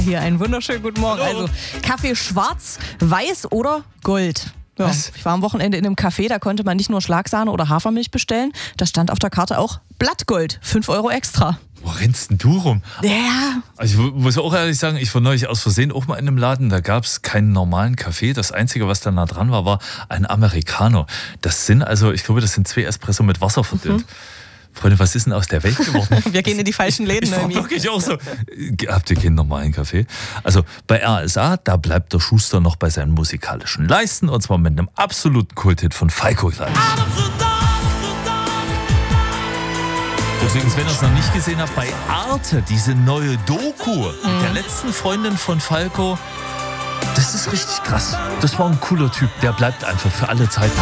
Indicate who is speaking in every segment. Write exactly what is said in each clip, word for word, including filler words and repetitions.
Speaker 1: Hier einen wunderschönen guten Morgen.
Speaker 2: Hallo.
Speaker 1: Also Kaffee schwarz, weiß oder Gold. Ja,
Speaker 2: Was?
Speaker 1: ich war am Wochenende in einem Café, da konnte man nicht nur Schlagsahne oder Hafermilch bestellen, da stand auf der Karte auch Blattgold, fünf Euro extra.
Speaker 2: Wo rennst denn du rum?
Speaker 1: Ja.
Speaker 2: Also ich muss auch ehrlich sagen, ich war neulich aus Versehen auch mal in einem Laden, da gab es keinen normalen Kaffee. Das Einzige, was da nah dran war, war ein Americano. Das sind also, ich glaube, das sind zwei Espresso mit Wasser verdünnt. Mhm. Freunde, was ist denn aus der Welt geworden?
Speaker 1: Wir gehen in die falschen Läden.
Speaker 2: Ich war wirklich auch so. Habt ihr keinen normalen Kaffee? Also bei R S A, da bleibt der Schuster noch bei seinen musikalischen Leisten und zwar mit einem absoluten Kulthit von Falco gleich. Übrigens, wenn ihr es noch nicht gesehen habt, bei Arte, diese neue Doku mhm. mit der letzten Freundin von Falco, das ist richtig krass. Das war ein cooler Typ, der bleibt einfach für alle Zeiten.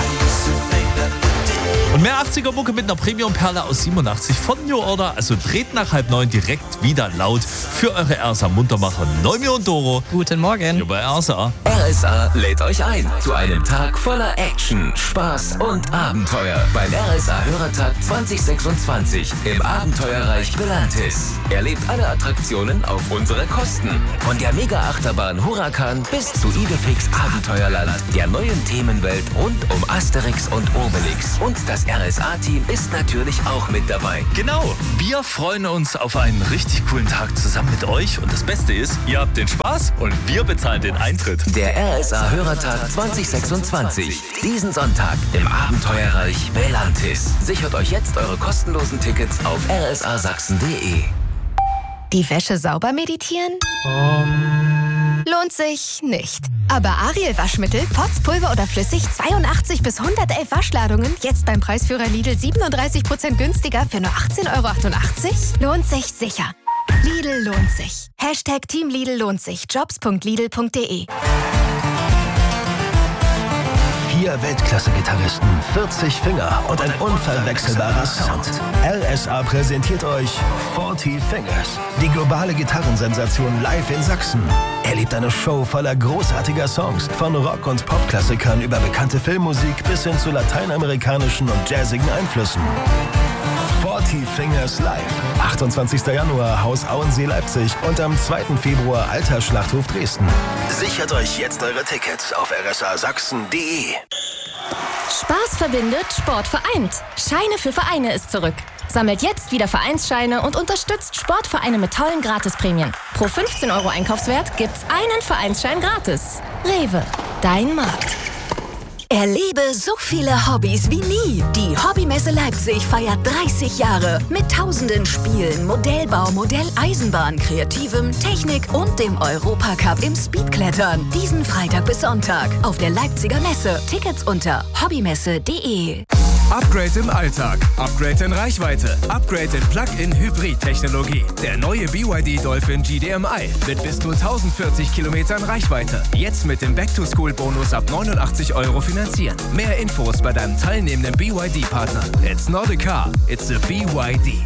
Speaker 2: Und mehr achtziger-Mucke mit einer Premium-Perle aus siebenundachtzig von New Order. Also dreht nach halb neun direkt wieder laut für eure R S A-Muntermacher Neumi und Doro.
Speaker 1: Guten Morgen.
Speaker 2: Hier bei R S A.
Speaker 3: R S A lädt euch ein zu einem Tag voller Action, Spaß und Abenteuer beim R S A-Hörertag zwanzig sechsundzwanzig im Abenteuerreich Belantis. Erlebt alle Attraktionen auf unsere Kosten. Von der Mega-Achterbahn Huracan bis zu Idefix Abenteuerland, der neuen Themenwelt rund um Asterix und Obelix. Und das R S A-Team ist natürlich auch mit dabei.
Speaker 2: Genau, wir freuen uns auf einen richtig coolen Tag zusammen mit euch. Und das Beste ist, ihr habt den Spaß und wir bezahlen den Eintritt.
Speaker 3: Der R S A-Hörertag zwanzig sechsundzwanzig. Diesen Sonntag im Abenteuerreich Belantis. Sichert euch jetzt eure kostenlosen Tickets auf r s a sachsen punkt d e.
Speaker 4: Die Wäsche sauber meditieren?
Speaker 2: Um.
Speaker 4: Lohnt sich nicht. Aber Ariel Waschmittel, Pots, Pulver oder flüssig, zweiundachtzig bis hundertelf Waschladungen, jetzt beim Preisführer Lidl siebenunddreißig Prozent günstiger für nur achtzehn Euro achtundachtzig? Lohnt sich sicher. Lidl lohnt sich. Hashtag Team Lidl lohnt sich. jobs punkt lidl punkt d e.
Speaker 5: Vier Weltklasse-Gitarristen, vierzig Finger und ein unverwechselbarer Sound. R S A präsentiert euch vierzig Fingers, die globale Gitarrensensation live in Sachsen. Erlebt eine Show voller großartiger Songs, von Rock- und Popklassikern über bekannte Filmmusik bis hin zu lateinamerikanischen und jazzigen Einflüssen. vierzig Fingers live. achtundzwanzigster Januar Haus Auensee Leipzig und am zweiten Februar Alter Schlachthof Dresden. Sichert euch jetzt eure Tickets auf r s a sachsen punkt d e.
Speaker 4: Spaß verbindet, Sport vereint. Scheine für Vereine ist zurück. Sammelt jetzt wieder Vereinsscheine und unterstützt Sportvereine mit tollen Gratisprämien. Pro fünfzehn Euro Einkaufswert gibt's einen Vereinsschein gratis. Rewe, dein Markt. Erlebe so viele Hobbys wie nie. Die Hobbymesse Leipzig feiert dreißig Jahre mit tausenden Spielen, Modellbau, Modelleisenbahn, Kreativem, Technik und dem Europacup im Speedklettern. Diesen Freitag bis Sonntag auf der Leipziger Messe. Tickets unter hobbymesse punkt d e.
Speaker 6: Upgrade im Alltag, Upgrade in Reichweite, Upgrade in Plug-in-Hybrid-Technologie. Der neue B Y D Dolphin G D M I mit bis zu tausendvierzig Kilometern Reichweite. Jetzt mit dem Back-to-School-Bonus ab neunundachtzig Euro finanzieren. Mehr Infos bei deinem teilnehmenden B Y D-Partner. It's not a car, it's a B Y D.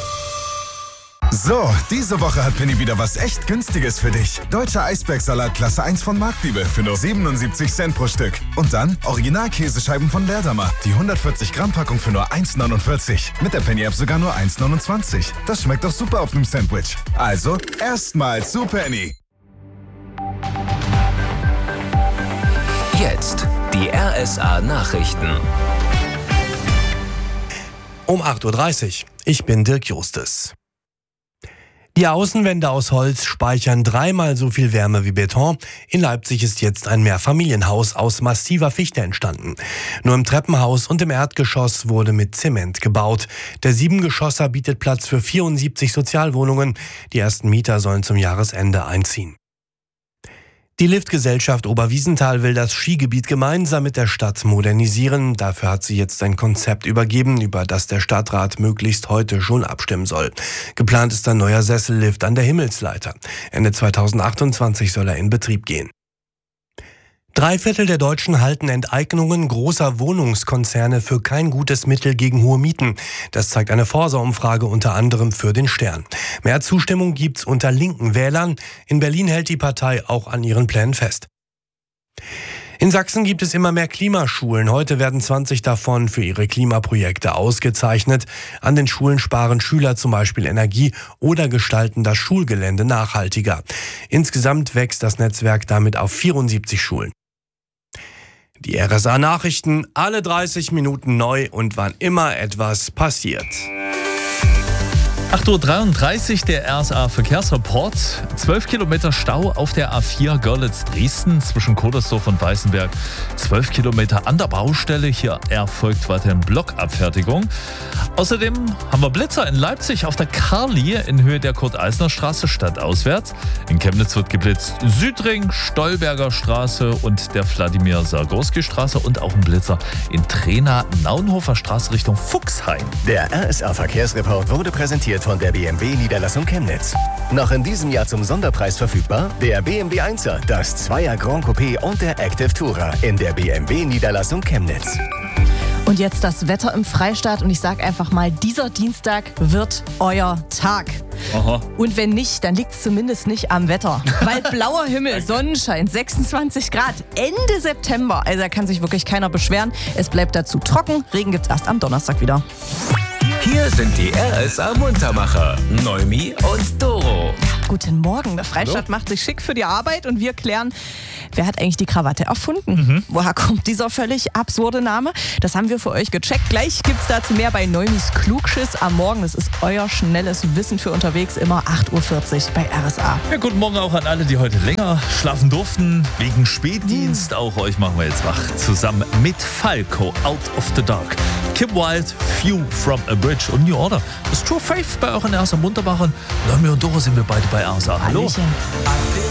Speaker 7: So, diese Woche hat Penny wieder was echt Günstiges für dich. Deutscher Eisbergsalat Klasse eins von Marktliebe für nur siebenundsiebzig Cent pro Stück. Und dann Original-Käsescheiben von Leerdammer. Die hundertvierzig Gramm Packung für nur eins neunundvierzig. Mit der Penny-App sogar nur eins neunundzwanzig. Das schmeckt doch super auf einem Sandwich. Also, erstmal zu Penny.
Speaker 3: Jetzt die R S A-Nachrichten.
Speaker 8: Um acht Uhr dreißig. Ich bin Dirk Justes. Die Außenwände aus Holz speichern dreimal so viel Wärme wie Beton. In Leipzig ist jetzt ein Mehrfamilienhaus aus massiver Fichte entstanden. Nur im Treppenhaus und im Erdgeschoss wurde mit Zement gebaut. Der Siebengeschosser bietet Platz für vierundsiebzig Sozialwohnungen. Die ersten Mieter sollen zum Jahresende einziehen. Die Liftgesellschaft Oberwiesenthal will das Skigebiet gemeinsam mit der Stadt modernisieren. Dafür hat sie jetzt ein Konzept übergeben, über das der Stadtrat möglichst heute schon abstimmen soll. Geplant ist ein neuer Sessellift an der Himmelsleiter. Ende zweitausendachtundzwanzig soll er in Betrieb gehen. Drei Viertel der Deutschen halten Enteignungen großer Wohnungskonzerne für kein gutes Mittel gegen hohe Mieten. Das zeigt eine Forsa-Umfrage unter anderem für den Stern. Mehr Zustimmung gibt's unter linken Wählern. In Berlin hält die Partei auch an ihren Plänen fest. In Sachsen gibt es immer mehr Klimaschulen. Heute werden zwanzig davon für ihre Klimaprojekte ausgezeichnet. An den Schulen sparen Schüler zum Beispiel Energie oder gestalten das Schulgelände nachhaltiger. Insgesamt wächst das Netzwerk damit auf vierundsiebzig Schulen. Die R S A-Nachrichten, alle dreißig Minuten neu und wann immer etwas passiert.
Speaker 2: acht Uhr dreiunddreißig, der R S A-Verkehrsreport. zwölf Kilometer Stau auf der A vier Görlitz-Dresden zwischen Kodersdorf und Weißenberg. zwölf Kilometer an der Baustelle. Hier erfolgt weiterhin Blockabfertigung. Außerdem haben wir Blitzer in Leipzig auf der Karli in Höhe der Kurt-Eisner-Straße stadtauswärts. In Chemnitz wird geblitzt Südring, Stolberger Straße und der Wladimir-Sargorski-Straße und auch ein Blitzer in Trena, Naunhofer Straße Richtung Fuchshain.
Speaker 5: Der R S A-Verkehrsreport wurde präsentiert von der B M W-Niederlassung Chemnitz. Noch in diesem Jahr zum Sonderpreis verfügbar der B M W Einser, das Zweier Grand Coupé und der Active Tourer in der B M W-Niederlassung Chemnitz.
Speaker 1: Und jetzt das Wetter im Freistaat und ich sag einfach mal, dieser Dienstag wird euer Tag.
Speaker 2: Aha.
Speaker 1: Und wenn nicht, dann liegt es zumindest nicht am Wetter. Weil blauer Himmel, Sonnenschein, sechsundzwanzig Grad, Ende September. Also da kann sich wirklich keiner beschweren. Es bleibt dazu trocken, Regen gibt's erst am Donnerstag wieder.
Speaker 3: Hier sind die R S A-Muntermacher, Noemi und Doro.
Speaker 1: Guten Morgen, der Freistaat macht sich schick für die Arbeit und wir klären, wer hat eigentlich die Krawatte erfunden?
Speaker 2: Mhm.
Speaker 1: Woher kommt dieser völlig absurde Name? Das haben wir für euch gecheckt. Gleich gibt's dazu mehr bei Neumis Klugschiss am Morgen. Das ist euer schnelles Wissen für unterwegs, immer acht Uhr vierzig bei R S A.
Speaker 2: Ja, guten Morgen auch an alle, die heute länger schlafen durften, wegen Spätdienst. Auch euch machen wir jetzt wach, zusammen mit Falco, Out of the Dark. Kim Wilde, View from a Bridge und New Order. Das True Faith bei euren R S A Muntermachern. Noemi und Doro sind wir beide bei R S A. Hallo.
Speaker 1: Hallöchen.